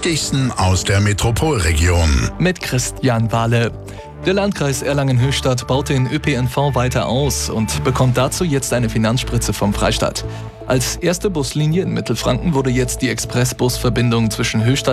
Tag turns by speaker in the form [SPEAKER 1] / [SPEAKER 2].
[SPEAKER 1] Wichtigsten aus der Metropolregion.
[SPEAKER 2] Mit Christian Wahle. Der Landkreis Erlangen-Höchstadt baut den ÖPNV weiter aus und bekommt dazu jetzt eine Finanzspritze vom Freistaat. Als erste Buslinie in Mittelfranken wurde jetzt die Expressbusverbindung zwischen Höchstadt